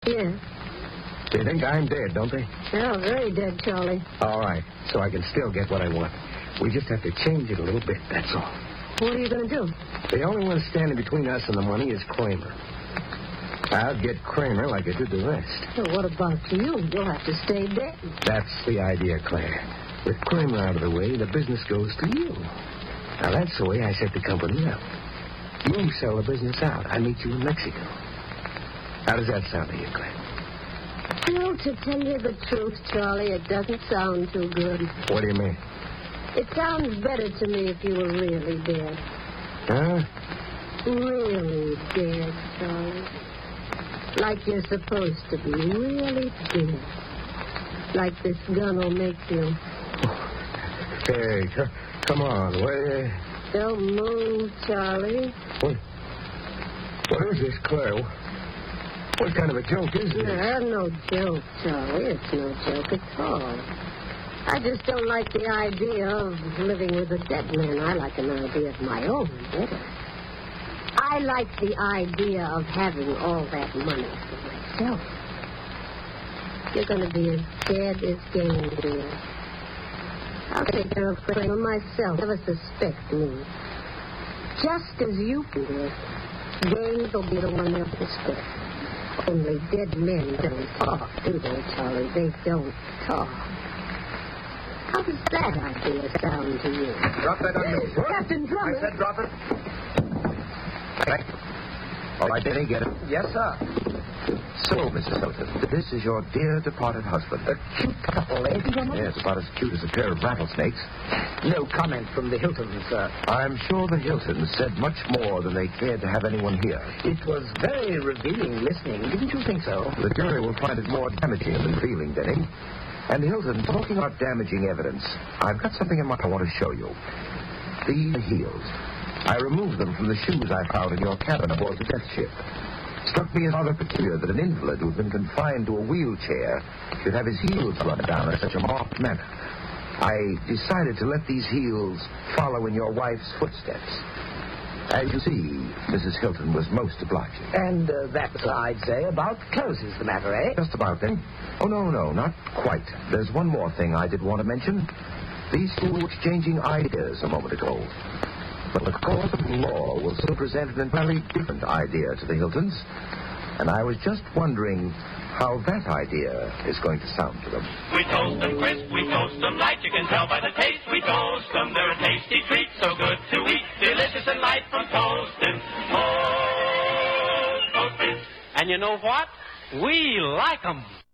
Yes. They think I'm dead, don't they? Yeah, very dead, Charlie. All right, so I can still get what I want. We just have to change it a little bit, that's all. What are you going to do? The only one standing between us and the money is Kramer. I'll get Kramer like I did the rest. Well, what about you? You'll have to stay dead. That's the idea, Claire. With Kramer out of the way, the business goes to you. Now, that's the way I set the company up. You sell the business out. I meet you in Mexico. How does that sound to you, Claire? Well, to tell you the truth, Charlie, it doesn't sound too good. What do you mean? It sounds better to me if you were really dead. Huh? Really dead, Charlie. Like you're supposed to be. Really dead. Like this gun will make you. Hey, come on. Don't move, Charlie. What is this, Claire? What kind of a joke is this? No joke, Charlie. It's no joke at all. I just don't like the idea of living with a dead man. I like an idea of my own better. I like the idea of having all that money for myself. You're going to be as dead as Gaines, dear. I'll take care of Kramer myself. Never suspect me. Just as you did. Gaines will be the one they'll suspect. Only dead men don't talk, do they, Charlie? They don't talk. How does that idea sound to you? Drop that on me. Captain Drummond. I said drop it. Thank you. All right, Denny, get it. Yes, sir. So, Mrs. Hilton, this is your dear departed husband. A cute couple, eh? Yes, about as cute as a pair of rattlesnakes. No comment from the Hiltons, sir. I'm sure the Hiltons said much more than they cared to have anyone here. It was very revealing listening. Didn't you think so? The jury will find it more damaging than revealing, Denny. And Hilton, talking about damaging evidence, I've got something in mind I want to show you. These heels. I removed them from the shoes I found in your cabin aboard the death ship. Struck me as rather peculiar that an invalid who'd been confined to a wheelchair should have his heels run down in such a marked manner. I decided to let these heels follow in your wife's footsteps. As you see, Mrs. Hilton was most obliging. And that's, I'd say, about closes the matter, eh? Just about, then. Oh, no, not quite. There's one more thing I did want to mention. These two were exchanging ideas a moment ago. But the court of law will still present an entirely different idea to the Hiltons. And I was just wondering how that idea is going to sound to them. We toast them crisp, we toast them light. You can tell by the taste. We toast them, they're a tasty treat, so good to eat. Delicious and light from toasting. Toast, toasting. And you know what? We like 'em.